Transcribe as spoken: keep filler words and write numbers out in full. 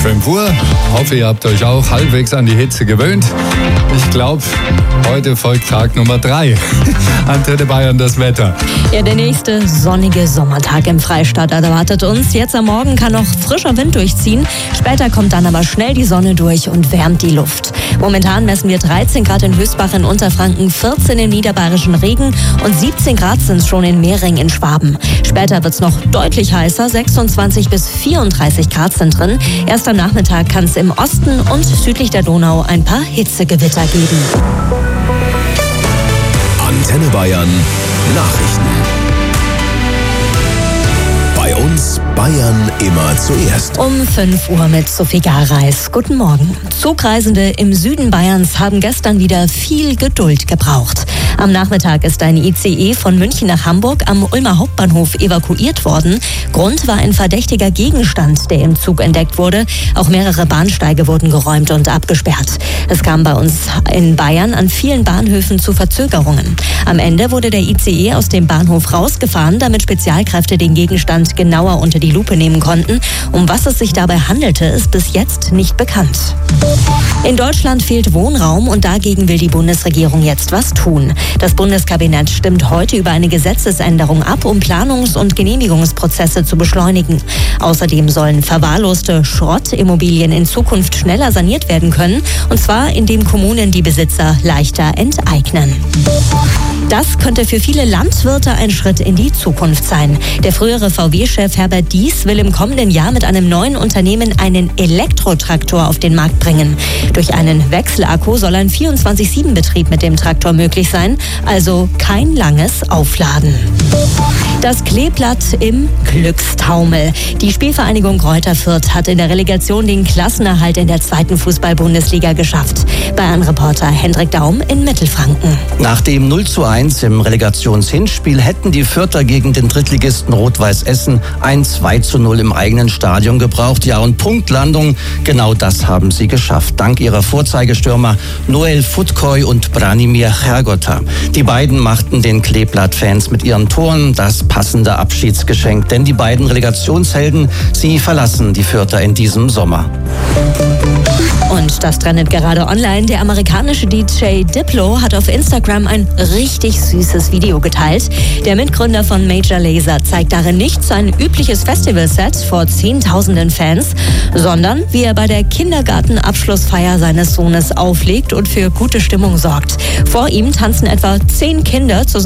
fünf Uhr. Hoffe, ihr habt euch auch halbwegs an die Hitze gewöhnt. Ich glaube, heute folgt Tag Nummer drei. Antenne Bayern, das Wetter. Ja, der nächste sonnige Sommertag im Freistaat erwartet uns. Jetzt am Morgen kann noch frischer Wind durchziehen. Später kommt dann aber schnell die Sonne durch und wärmt die Luft. Momentan messen wir dreizehn Grad in Höchstbach in Unterfranken, vierzehn im niederbayerischen Regen und siebzehn Grad sind es schon in Mehring in Schwaben. Später wird es noch deutlich heißer, sechsundzwanzig bis vierunddreißig Grad sind drin. Erst am Nachmittag kann es im Osten und südlich der Donau ein paar Hitzegewitter geben. Antenne Bayern Nachrichten. Bei uns Bayern immer zuerst. Um fünf Uhr mit Sophie Garreis. Guten Morgen. Zugreisende im Süden Bayerns haben gestern wieder viel Geduld gebraucht. Am Nachmittag ist ein I C E von München nach Hamburg am Ulmer Hauptbahnhof evakuiert worden. Grund war ein verdächtiger Gegenstand, der im Zug entdeckt wurde. Auch mehrere Bahnsteige wurden geräumt und abgesperrt. Es kam bei uns in Bayern an vielen Bahnhöfen zu Verzögerungen. Am Ende wurde der I C E aus dem Bahnhof rausgefahren, damit Spezialkräfte den Gegenstand genauer unter die Lupe nehmen konnten. Um was es sich dabei handelte, ist bis jetzt nicht bekannt. In Deutschland fehlt Wohnraum und dagegen will die Bundesregierung jetzt was tun. Das Bundeskabinett stimmt heute über eine Gesetzesänderung ab, um Planungs- und Genehmigungsprozesse zu beschleunigen. Außerdem sollen verwahrloste Schrottimmobilien in Zukunft schneller saniert werden können, und zwar indem Kommunen die Besitzer leichter enteignen. Das könnte für viele Landwirte ein Schritt in die Zukunft sein. Der frühere V W-Chef Herbert Dies will im kommenden Jahr mit einem neuen Unternehmen einen Elektrotraktor auf den Markt bringen. Durch einen Wechselakku soll ein vierundzwanzig sieben Betrieb mit dem Traktor möglich sein, also kein langes Aufladen. Das Kleeblatt im Glückstaumel. Die Spielvereinigung Greuther Fürth hat in der Relegation den Klassenerhalt in der zweiten Fußball-Bundesliga geschafft. Bayern-Reporter Hendrik Daum in Mittelfranken. Nach dem null zu eins im Relegationshinspiel hätten die Fürther gegen den Drittligisten Rot-Weiß Essen ein zwei zu null im eigenen Stadion gebraucht. Ja, und Punktlandung, genau das haben sie geschafft. Dank ihrer Vorzeigestürmer Noel Futkoy und Branimir Hergota. Die beiden machten den Kleeblatt-Fans mit ihren Toren das passende Abschiedsgeschenk. Denn die beiden Relegationshelden, sie verlassen die Fürther in diesem Sommer. Und das trendet gerade online. Der amerikanische D J Diplo hat auf Instagram ein richtig süßes Video geteilt. Der Mitgründer von Major Lazer zeigt darin nicht sein übliches Festivalset vor Zehntausenden Fans, sondern wie er bei der Kindergartenabschlussfeier seines Sohnes auflegt und für gute Stimmung sorgt. Vor ihm tanzen etwa zehn Kinder zusammen.